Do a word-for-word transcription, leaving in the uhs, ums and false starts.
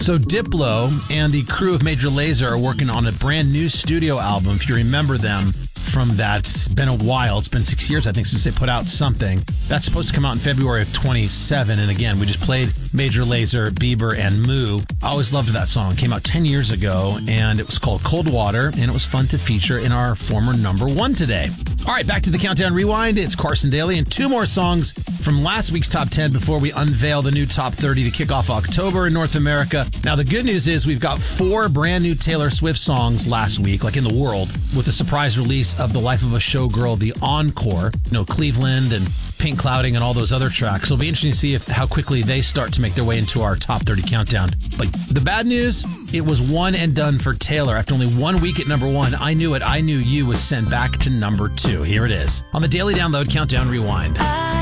So Diplo and the crew of Major Lazer are working on a brand new studio album. If you remember them from that, it's been a while. It's been six years, I think, since they put out something. That's supposed to come out in February of twenty-seven. And again, we just played Major Lazer, Bieber, and Moo. I always loved that song. It came out ten years ago, and it was called Cold Water, and it was fun to feature in our former number one today. All right, back to the Countdown Rewind. It's Carson Daly, and two more songs from last week's Top ten before we unveil the new Top thirty to kick off October in North America. Now, the good news is we've got four brand new Taylor Swift songs last week, like in the world, with the surprise release of The Life of a Showgirl, the Encore, you know, Cleveland and Pink Clouding and all those other tracks. So it'll be interesting to see if how quickly they start to make their way into our Top thirty countdown. But the bad news, it was one and done for Taylor. After only one week at number one, I Knew It, I Knew You was sent back to number two. Here it is on the Daily Download Countdown Rewind.